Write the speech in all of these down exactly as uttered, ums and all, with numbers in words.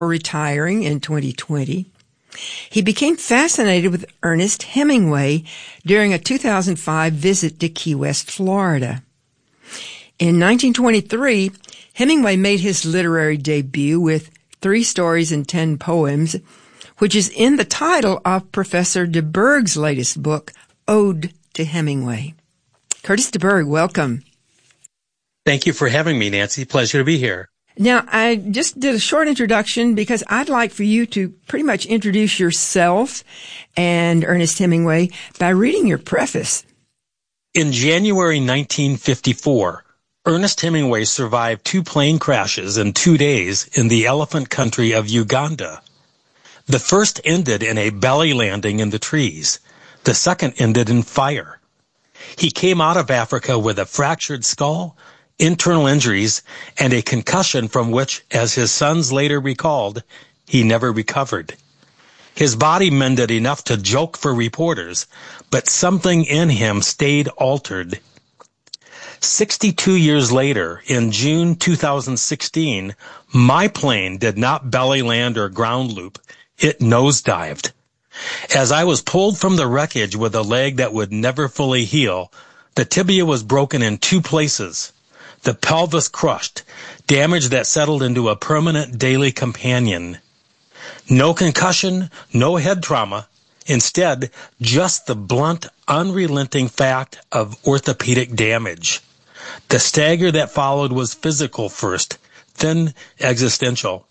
retiring in twenty twenty. He became fascinated with Ernest Hemingway during a two thousand five visit to Key West, Florida. In nineteen twenty-three, Hemingway made his literary debut with Three Stories and Ten Poems, which is in the title of Professor DeBerg's latest book, Ode to Hemingway. Curtis DeBerg, welcome. Thank you for having me, Nancy. Pleasure to be here. Now, I just did a short introduction because I'd like for you to pretty much introduce yourself and Ernest Hemingway by reading your preface. In January nineteen fifty-four, Ernest Hemingway survived two plane crashes in two days in the elephant country of Uganda. The first ended in a belly landing in the trees. The second ended in fire. He came out of Africa with a fractured skull, internal injuries, and a concussion from which, as his sons later recalled, he never recovered. His body mended enough to joke for reporters, but something in him stayed altered. Sixty-two years later, in June two thousand sixteen, my plane did not belly land or ground loop. It nosedived. As I was pulled from the wreckage with a leg that would never fully heal, the tibia was broken in two places. The pelvis crushed, damage that settled into a permanent daily companion. No concussion, no head trauma. Instead, just the blunt, unrelenting fact of orthopedic damage. The stagger that followed was physical first, then existential.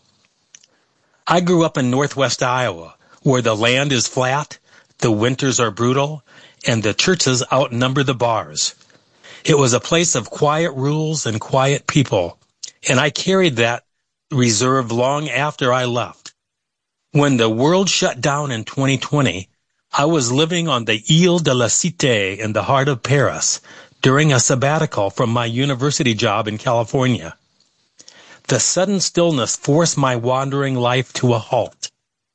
I grew up in northwest Iowa, where the land is flat, the winters are brutal, and the churches outnumber the bars. It was a place of quiet rules and quiet people, and I carried that reserve long after I left. When the world shut down in twenty twenty, I was living on the Ile de la Cité in the heart of Paris during a sabbatical from my university job in California. The sudden stillness forced my wandering life to a halt.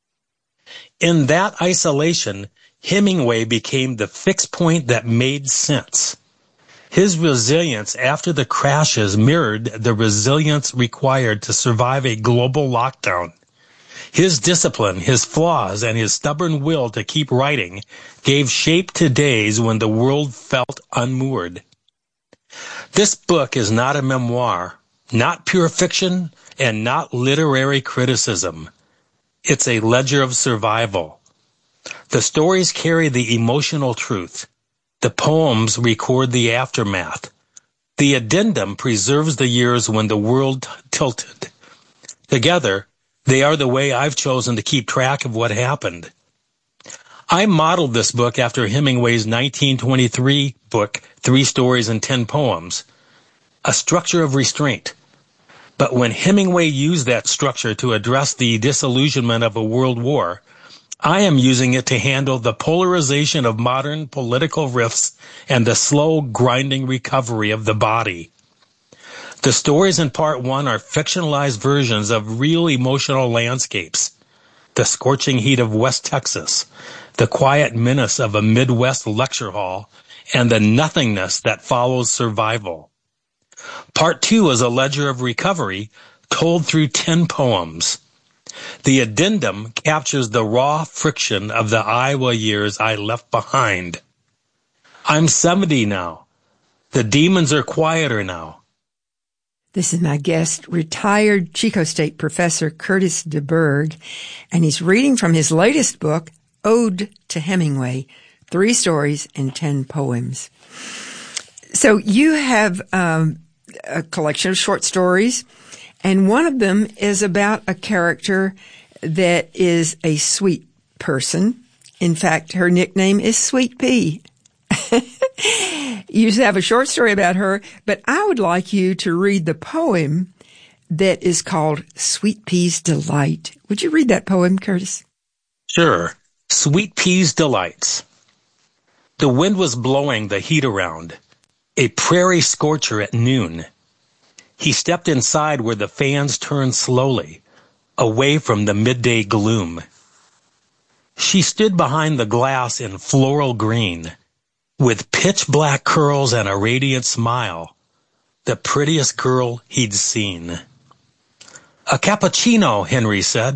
In that isolation, Hemingway became the fixed point that made sense. His resilience after the crashes mirrored the resilience required to survive a global lockdown. His discipline, his flaws, and his stubborn will to keep writing gave shape to days when the world felt unmoored. This book is not a memoir, not pure fiction, and not literary criticism. It's a ledger of survival. The stories carry the emotional truth. The poems record the aftermath. The addendum preserves the years when the world t- tilted. Together, they are the way I've chosen to keep track of what happened. I modeled this book after Hemingway's nineteen twenty-three book, Three Stories and Ten Poems, a structure of restraint. But when Hemingway used that structure to address the disillusionment of a world war, I am using it to handle the polarization of modern political rifts and the slow, grinding recovery of the body. The stories in part one are fictionalized versions of real emotional landscapes. The scorching heat of West Texas, the quiet menace of a Midwest lecture hall, and the nothingness that follows survival. Part two is a ledger of recovery told through ten poems. The addendum captures the raw friction of the Iowa years I left behind. I'm seventy now. The demons are quieter now. This is my guest, retired Chico State professor Curtis DeBerg, and he's reading from his latest book, Ode to Hemingway, Three Stories and Ten Poems. So you have um, a collection of short stories, and one of them is about a character that is a sweet person. In fact, her nickname is Sweet Pea. You have a short story about her, but I would like you to read the poem that is called Sweet Pea's Delight. Would you read that poem, Curtis? Sure. Sweet Pea's Delights. The wind was blowing the heat around, a prairie scorcher at noon. He stepped inside where the fans turned slowly, away from the midday gloom. She stood behind the glass in floral green, with pitch-black curls and a radiant smile, the prettiest girl he'd seen. A cappuccino, Henry said.